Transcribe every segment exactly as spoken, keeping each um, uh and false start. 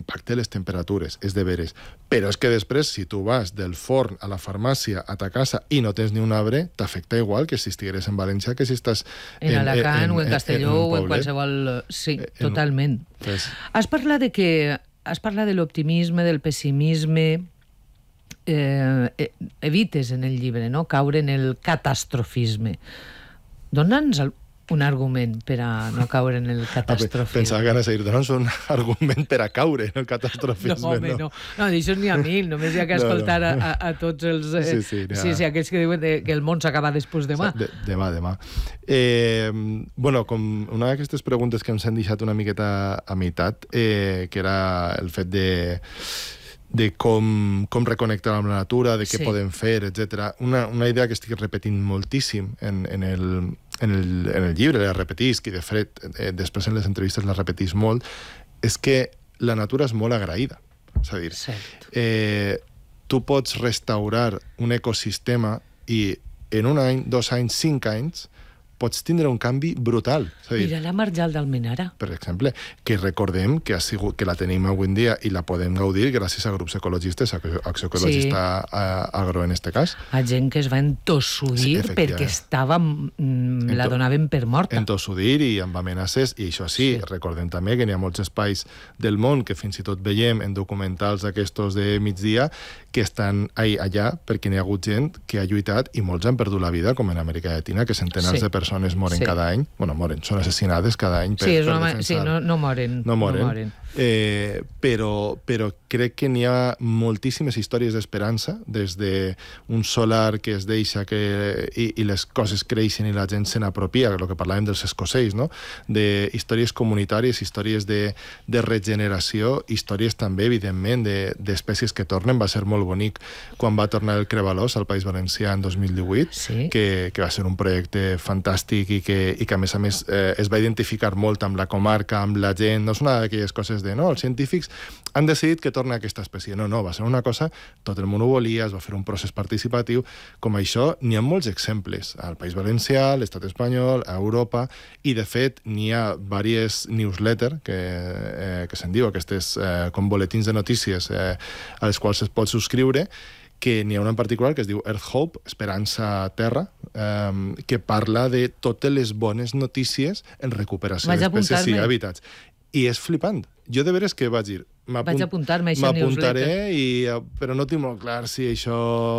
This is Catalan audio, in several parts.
l'impacte de les temperatures, és de veres. Però és que després, si tu vas del forn a la farmàcia a ta casa i no tens ni un arbre, t'afecta igual que si estigueres en València que si estàs en, en Alacant en, o en Castelló en, en o en qualsevol... Sí, en, totalment. Pues... Has parlat de que... Has parlat de l'optimisme, del pessimisme... Eh, evites en el llibre, no?, caure en el catastrofisme. Dóna'ns un argument per a no caure en el catastrofisme. Pensava que anaves a dir, dona'ns un argument per a caure en el catastrofisme. No, home, no. No, d'això n'hi ha mil. Només hi ha que escoltar no, no. A, a tots els... Eh, sí, sí, sí, sí, aquells que diuen de, que el món s'acaba després demà. De, demà, demà. Eh, bueno, com una d'aquestes preguntes que ens han deixat una miqueta a meitat, eh, que era el fet de... de com, com reconnectar amb la natura, de què sí. podem fer, etcètera. Una, una idea que estic repetint moltíssim en, en, el, en, el, en el llibre, la repetisc, i de fet, eh, després en les entrevistes la repetís molt, és que la natura és molt agraïda. És a dir, eh, tu pots restaurar un ecosistema i en un any, dos anys, cinc anys, pots tindre un canvi brutal. És a dir, mira la Marjal d'Almenara. Per exemple, que recordem que, ha sigut, que la tenim avui en dia i la podem gaudir gràcies a grups ecologistes, a Acció Ecologista sí. Agro en este cas. A gent que es va entossudir sí, perquè estava, mm, Ento, la donaven per morta. Entossudir i amb amenaces, i això sí, sí, recordem també que n'hi ha molts espais del món que fins i tot veiem en documentals aquests de migdia que estan allà perquè n'hi ha hagut gent que ha lluitat i molts han perdut la vida, com en Amèrica Llatina, que centenars sí. de persones moren sí. cada any. Bueno, moren, són assassinades cada any per, sí, per defensar. Sí, no, no moren. No moren. No moren. Eh, però, però crec que n'hi ha moltíssimes històries d'esperança, des d'un solar que es deixa que, i, i les coses creixen i la gent se n'apropia, el que parlàvem dels escocells, no? De històries comunitàries, històries de, de regeneració, històries també, evidentment, d'espècies de, que tornen. Va ser molt bonic quan va tornar el crevalós al País Valencià en dos mil divuit, sí. que, que va ser un projecte fantàstic i que, i que a més a més, eh, es va identificar molt amb la comarca, amb la gent. No és una d'aquelles coses de, no, els científics han decidit que torna aquesta espècie. No, no, va ser una cosa, tot el món ho volia, es va fer un procés participatiu. Com això, n'hi ha molts exemples al País Valencià, a l'Estat espanyol, a Europa, i de fet n'hi ha diverses newsletters que, eh, que se'n diu, aquestes eh, com boletins de notícies eh, a les quals es pot subscriure, que n'hi ha una en particular que es diu Earth Hope, Esperança Terra, eh, que parla de totes les bones notícies en recuperació d'espècies i hàbitats. I és flipant. Jo de veres que vaig dir... Vaig apuntar-me a aquesta newsletter. M'apuntaré, i, però no tinc molt clar si això...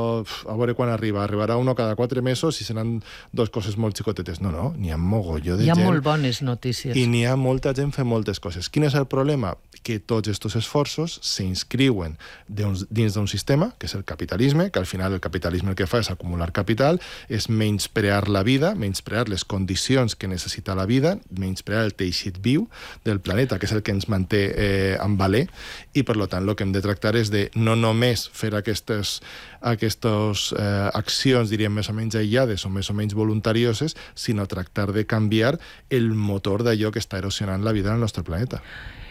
A veure quan arriba. Arribarà uno cada quatre mesos i seran dos coses molt xicotetes. No, no, n'hi ha mogolló de gent. Hi ha gent, molt bones notícies. I n'hi ha molta gent fent moltes coses. Quin és el problema? Que tots aquests esforços s'inscriuen dins d'un sistema, que és el capitalisme, que al final el capitalisme el que fa és acumular capital, és menysprear la vida, menysprear les condicions que necessita la vida, menysprear el teixit viu del planeta, que és el que ens manté eh, en valer, i per tant el que hem de tractar és de no només fer aquestes, aquestes eh, accions, diríem, més o menys aïllades o més o menys voluntarioses, sinó tractar de canviar el motor d'allò que està erosionant la vida en el nostre planeta.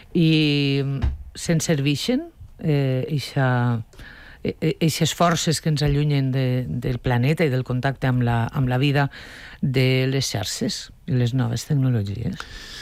I se'n serveixen eh, aquestes forces que ens allunyen de, del planeta i del contacte amb la, amb la vida de les xarxes i les noves tecnologies?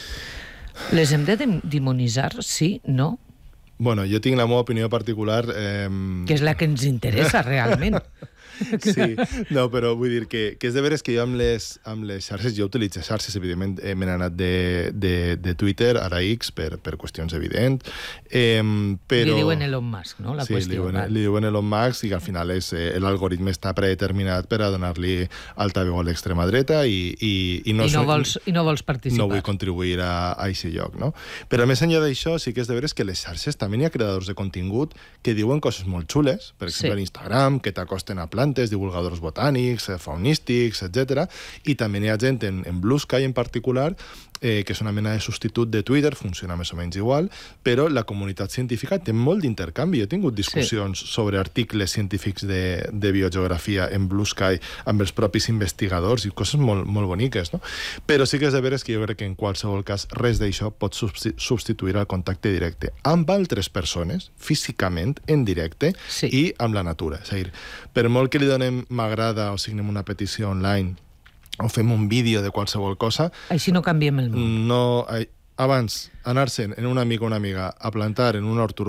Les hem de demonitzar, sí, no? Bueno, jo tinc la meva opinió particular... Eh... Que és la que ens interessa, realment. Sí, no, però vull dir que, que és de veres que jo amb les, amb les xarxes, jo utilitzo xarxes, evidentment, eh, m'he anat de, de, de Twitter, ara X, per, per qüestions evidents, eh, però... Li diuen Elon Musk, no?, la sí, qüestió. Sí, li, li diuen Elon Musk, i que al final és, eh, l'algoritme està predeterminat per a donar-li altaveu a l'extrema dreta i, i, i, no, I, no vols, i no vols participar. No vull contribuir a, a aquest lloc, no? Però més enllà d'això, sí que és de veres que les xarxes també hi ha creadors de contingut que diuen coses molt xules, per exemple, sí. Instagram, que t'acosten a plantes, divulgadors botànics, faunístics, etcètera. I també hi ha gent en, en Blue Sky en particular, eh, que és una mena de substitut de Twitter, funciona més o menys igual, però la comunitat científica té molt d'intercanvi. Jo he tingut discussions sí. sobre articles científics de, de biogeografia en Blue Sky amb els propis investigadors i coses molt, molt boniques, no? Però sí que és de veres que jo crec que en qualsevol cas res d'això pot substituir el contacte directe amb altres persones, físicament, en directe, sí. i amb la natura. És a dir, per molt que li donem m'agrada o signem una petició online o fem un vídeo de qualsevol cosa... Així no canviem el món. No, abans, anar-se'n en un amic o una amiga a plantar en un hort